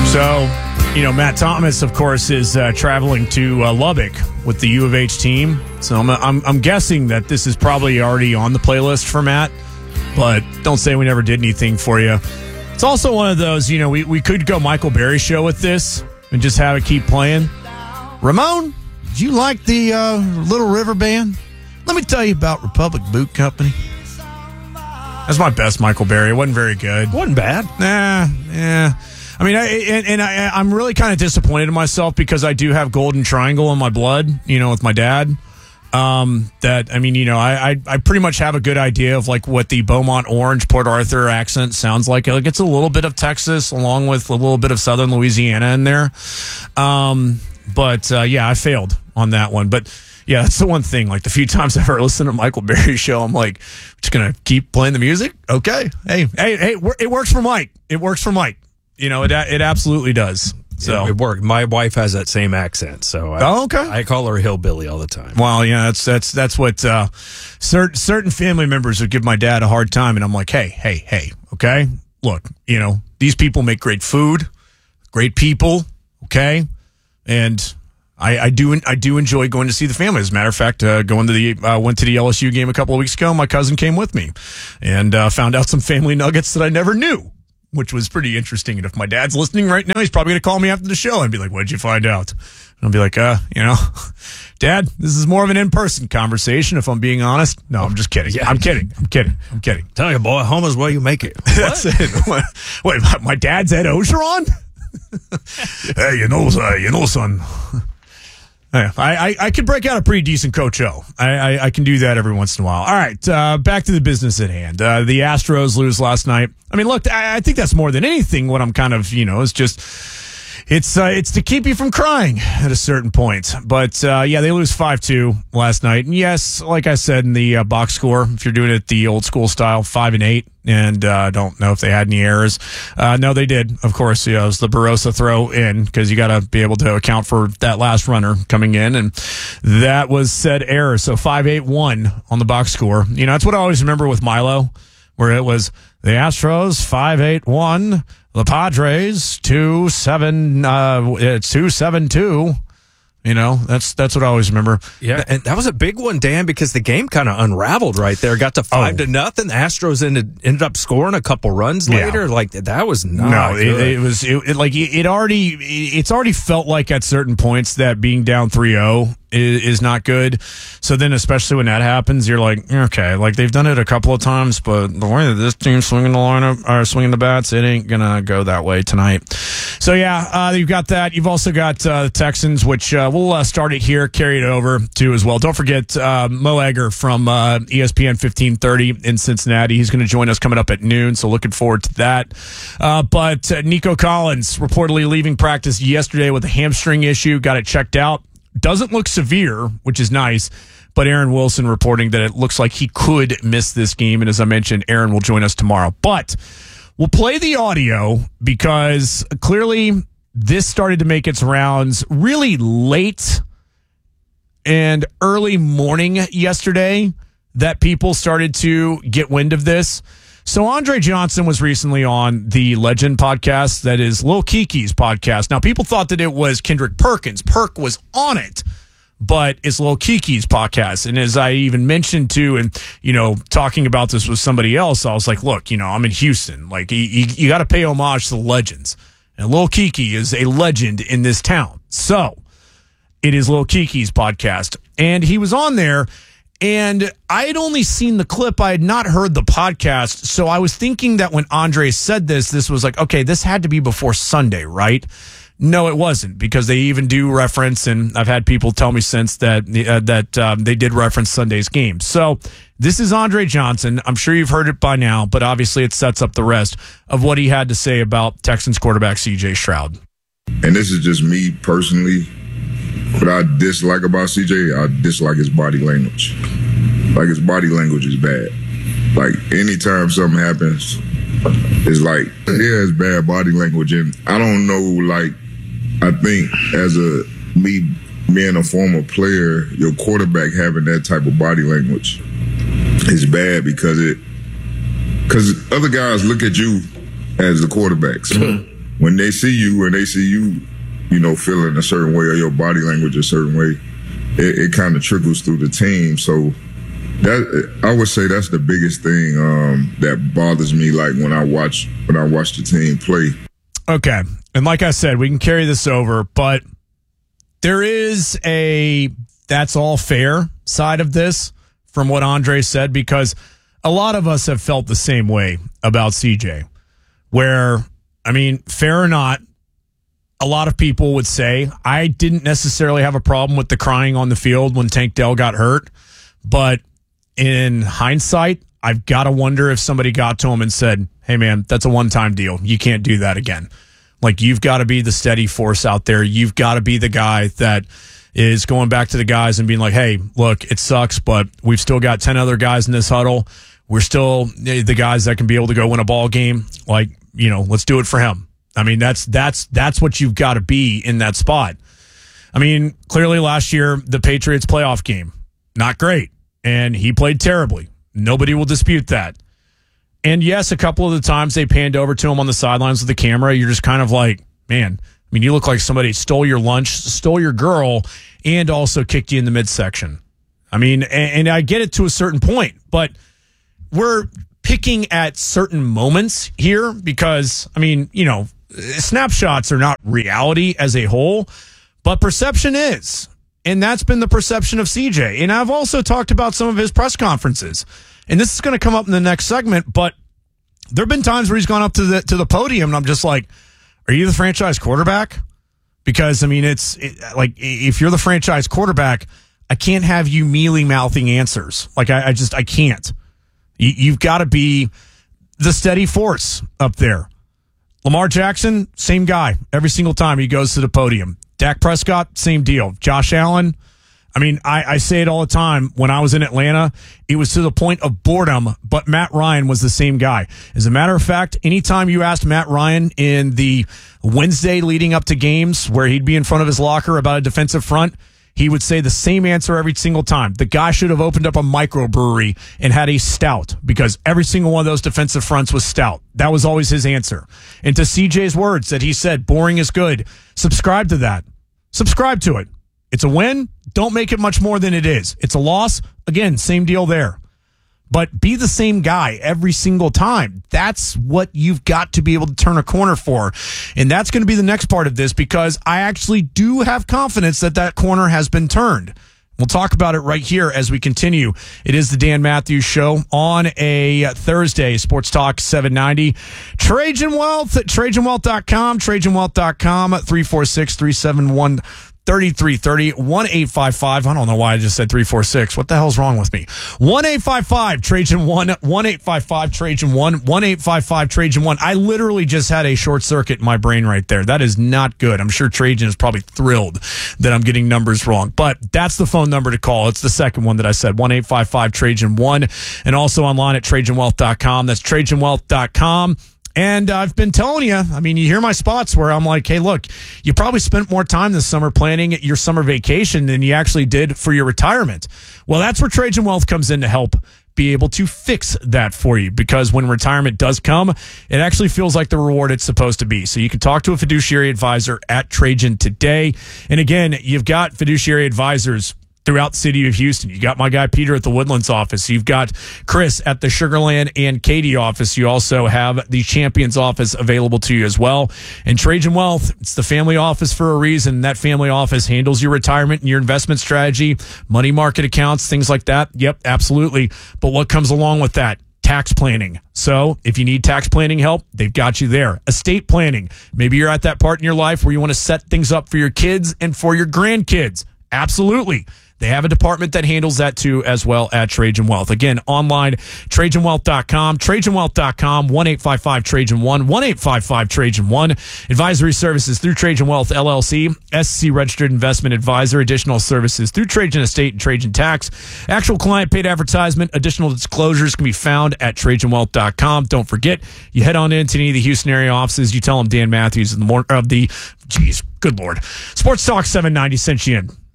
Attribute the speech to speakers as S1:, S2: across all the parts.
S1: So, Matt Thomas, of course, is traveling to Lubbock with the U of H team. So I'm guessing that this is probably already on the playlist for Matt, but don't say we never did anything for you. It's also one of those, we could go Michael Berry show with this and just have it keep playing. Ramon, do you like the Little River Band? Let me tell you about Republic Boot Company. That's my best Michael Berry. It wasn't very good.
S2: Wasn't bad.
S1: Yeah. I mean, I'm really kind of disappointed in myself because I do have Golden Triangle in my blood, with my dad. I pretty much have a good idea of like what the Beaumont Orange Port Arthur accent sounds like. Like it's a little bit of Texas along with a little bit of Southern Louisiana in there. I failed on that one. But yeah, that's the one thing. Like the few times I've ever listened to Michael Berry's show, I'm like, just gonna keep playing the music. Okay, hey, it works for Mike. It works for Mike. It absolutely does. So
S2: it worked. My wife has that same accent, so
S1: okay.
S2: I call her hillbilly all the time.
S1: Well, yeah, that's what certain family members would give my dad a hard time, and I'm like, hey, okay, look, these people make great food, great people, okay, and I do enjoy going to see the family. As a matter of fact, went to the LSU game a couple of weeks ago. My cousin came with me, and found out some family nuggets that I never knew, which was pretty interesting. And if my dad's listening right now, he's probably going to call me after the show and be like, what'd you find out? And I'll be like, Dad, this is more of an in-person conversation, if I'm being honest. No, I'm just kidding. Yeah. I'm kidding.
S2: Tell you, boy, home is where you make it.
S1: That's it. Wait, my dad's Ed Ogeron? Hey, son. Yeah, I can break out a pretty decent Coach O. I can do that every once in a while. All right, back to the business at hand. The Astros lose last night. I mean, look, I think that's more than anything what I'm kind of, is just, it's to keep you from crying at a certain point. But, they lose 5-2 last night. And yes, like I said in the box score, if you're doing it the old school style, 5-8. And I don't know if they had any errors. No, they did. Of course, it was the Barossa throw in because you got to be able to account for that last runner coming in. And that was said error. So 5-8-1 on the box score. That's what I always remember with Milo, where it was the Astros 5-8-1, the Padres 2-7-2. That's what I always remember.
S2: Yeah, and that was a big one, Dan, because the game kind of unraveled right there. Got to 5-0. The Astros ended up scoring a couple runs later. Yeah. Like that was not good. It's already felt like at certain points that being down 3-0 is not good. So then, especially when that happens, you're like, okay, like they've done it a couple of times, but the way that this team's swinging the lineup or swinging the bats, it ain't gonna go that way tonight. So yeah, you've got that. You've also got the Texans, which we'll start it here, carry it over to as well. Don't forget Mo Egger from ESPN 1530 in Cincinnati. He's going to join us coming up at noon, so looking forward to that. But Nico Collins reportedly leaving practice yesterday with a hamstring issue. Got it checked out. Doesn't look severe, which is nice. But Aaron Wilson reporting that it looks like he could miss this game. And as I mentioned, Aaron will join us tomorrow. But we'll play the audio because clearly this started to make its rounds really late and early morning yesterday that people started to get wind of this. So Andre Johnson was recently on the Legend podcast, that is Lil Kiki's podcast. Now, people thought that it was Kendrick Perkins. Perk was on it, but it's Lil Kiki's podcast. And as I even mentioned too, and, talking about this with somebody else, I was like, look, I'm in Houston. Like, you got to pay homage to the legends. And Lil Kiki is a legend in this town. So it is Lil Kiki's podcast. And he was on there. And I had only seen the clip. I had not heard the podcast. So I was thinking that when Andre said this was like, okay, this had to be before Sunday, right? No, it wasn't, because they even do reference, and I've had people tell me since that they did reference Sunday's game. So this is Andre Johnson. I'm sure you've heard it by now, but obviously it sets up the rest of what he had to say about Texans quarterback C.J. Stroud.
S3: And this is just me personally. What I dislike about CJ, I dislike his body language. Like, his body language is bad. Like, anytime something happens, it's like, he has bad body language. And I don't know, like, I think as me being a former player, your quarterback having that type of body language is bad because other guys look at you as the quarterback. So when they see you you know, feeling a certain way or your body language a certain way, it kind of trickles through the team. So that, I would say that's the biggest thing that bothers me, like when I watch the team play.
S1: Okay. And like I said, we can carry this over, but there is a that's all fair side of this from what Andre said, because a lot of us have felt the same way about CJ, where, I mean, fair or not, a lot of people would say, I didn't necessarily have a problem with the crying on the field when Tank Dell got hurt, but in hindsight, I've got to wonder if somebody got to him and said, hey, man, that's a one-time deal. You can't do that again. Like, you've got to be the steady force out there. You've got to be the guy that is going back to the guys and being like, hey, look, it sucks, but we've still got 10 other guys in this huddle. We're still the guys that can be able to go win a ball game. Like, you know, let's do it for him. I mean, that's what you've got to be in that spot. I mean, clearly last year, the Patriots playoff game, not great. And he played terribly. Nobody will dispute that. And yes, a couple of the times they panned over to him on the sidelines with the camera, you're just kind of like, man, I mean, you look like somebody stole your lunch, stole your girl, and also kicked you in the midsection. I mean, and I get it to a certain point, but we're picking at certain moments here because, I mean, you know, snapshots are not reality as a whole, but perception is. And that's been the perception of CJ. And I've also talked about some of his press conferences. And this is going to come up in the next segment, but there have been times where he's gone up to the podium and I'm just like, are you the franchise quarterback? Because, I mean, like, if you're the franchise quarterback, I can't have you mealy-mouthing answers. Like, I can't. You've got to be the steady force up there. Lamar Jackson, same guy every single time he goes to the podium. Dak Prescott, same deal. Josh Allen, I mean, I say it all the time. When I was in Atlanta, it was to the point of boredom, but Matt Ryan was the same guy. As a matter of fact, anytime you asked Matt Ryan in the Wednesday leading up to games where he'd be in front of his locker about a defensive front, he would say the same answer every single time. The guy should have opened up a microbrewery and had a stout because every single one of those defensive fronts was stout. That was always his answer. And to CJ's words that he said, boring is good, subscribe to that. Subscribe to it. It's a win. Don't make it much more than it is. It's a loss. Again, same deal there. But be the same guy every single time. That's what you've got to be able to turn a corner for. And that's going to be the next part of this because I actually do have confidence that that corner has been turned. We'll talk about it right here as we continue. It is the Dan Matthews Show on a Thursday, Sports Talk 790. Trajan Wealth at TrajanWealth.com, TrajanWealth.com, 346-371-3330, 1-855. I don't know why I just said 346. What the hell's wrong with me? 1-855-Trajan-1, 1-855-Trajan-1, 1-855-Trajan-1. I literally just had a short circuit in my brain right there. That is not good. I'm sure Trajan is probably thrilled that I'm getting numbers wrong, but that's the phone number to call. It's the second one that I said, 1-855-Trajan-1, and also online at TrajanWealth.com. That's TrajanWealth.com. And I've been telling you, I mean, you hear my spots where I'm like, hey, look, you probably spent more time this summer planning your summer vacation than you actually did for your retirement. Well, that's where Trajan Wealth comes in to help be able to fix that for you, because when retirement does come, it actually feels like the reward it's supposed to be. So you can talk to a fiduciary advisor at Trajan today. And again, you've got fiduciary advisors throughout the city of Houston. You got my guy Peter at the Woodlands office. You've got Chris at the Sugarland and Katy office. You also have the Champions office available to you as well. And Trajan Wealth, it's the family office for a reason. That family office handles your retirement and your investment strategy, money market accounts, things like that. Yep, absolutely. But what comes along with that? Tax planning. So if you need tax planning help, they've got you there. Estate planning. Maybe you're at that part in your life where you want to set things up for your kids and for your grandkids. Absolutely. They have a department that handles that too as well at Trajan Wealth. Again, online, TrajanWealth.com, TrajanWealth.com, 1-855-Trajan-1, 1-855-Trajan-1. Advisory services through Trajan Wealth, LLC, SEC Registered Investment Advisor. Additional services through Trajan Estate and Trajan Tax. Actual client paid advertisement. Additional disclosures can be found at TrajanWealth.com. Don't forget, you head on into any of the Houston area offices. You tell them Dan Matthews in the morning of the, geez, good Lord. Sports Talk 790 sent you in.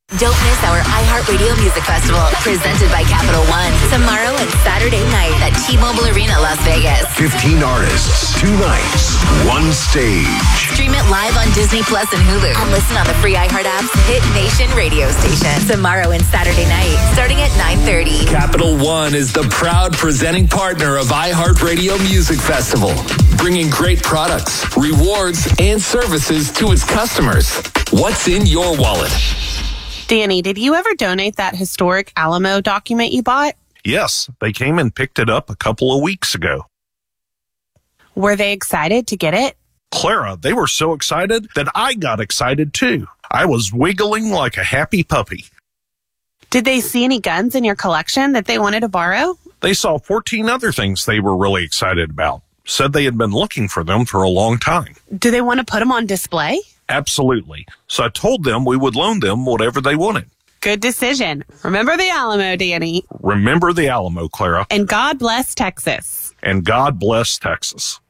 S4: Don't miss our iHeartRadio Music Festival, presented by Capital One, tomorrow and Saturday night at T-Mobile Arena, Las Vegas.
S5: 15 artists, 2 nights, 1 stage.
S4: Stream it live on Disney Plus and Hulu, and listen on the free iHeart app's Hit Nation radio station. Tomorrow and Saturday night, starting at 9:30.
S6: Capital One is the proud presenting partner of iHeartRadio Music Festival, bringing great products, rewards, and services to its customers. What's in your wallet?
S7: Danny, did you ever donate that historic Alamo document you bought?
S8: Yes, they came and picked it up a couple of weeks ago.
S7: Were they excited to get it?
S8: Clara, they were so excited that I got excited too. I was wiggling like a happy puppy.
S7: Did they see any guns in your collection that they wanted to borrow?
S8: They saw 14 other things they were really excited about. Said they had been looking for them for a long time.
S7: Do they want to put them on display?
S8: Absolutely. So I told them we would loan them whatever they wanted.
S7: Good decision. Remember the Alamo, Danny.
S8: Remember the Alamo, Clara.
S7: And God bless Texas.
S8: And God bless Texas.